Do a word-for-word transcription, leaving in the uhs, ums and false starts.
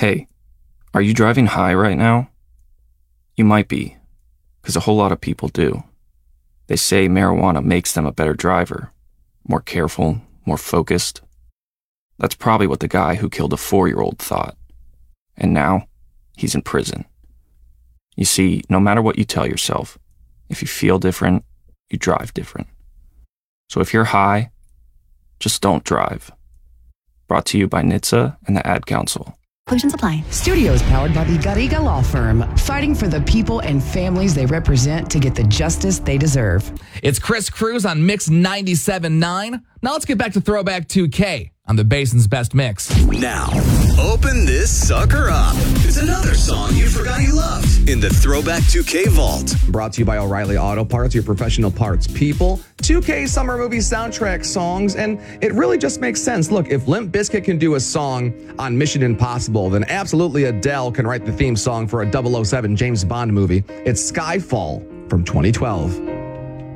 Hey, are you driving high right now? You might be, because a whole lot of people do. They say marijuana makes them a better driver, more careful, more focused. That's probably what the guy who killed a four-year-old thought. And now, he's in prison. You see, no matter what you tell yourself, if you feel different, you drive different. So if you're high, just don't drive. Brought to you by N H T S A and the Ad Council. Inclusions apply. Studios powered by the Garriga Law Firm, fighting for the people and families they represent to get the justice they deserve. It's Chris Cruz on Mix ninety-seven point nine. Now let's get back to Throwback two K on the Basin's Best Mix. Now, open this sucker up. It's another song you forgot you loved in the Throwback two K vault. Brought to you by O'Reilly Auto Parts, your professional parts people. two K summer movie soundtrack songs, and it really just makes sense. Look, if Limp Bizkit can do a song on Mission Impossible, then absolutely Adele can write the theme song for a double oh seven James Bond movie. It's Skyfall from twenty twelve.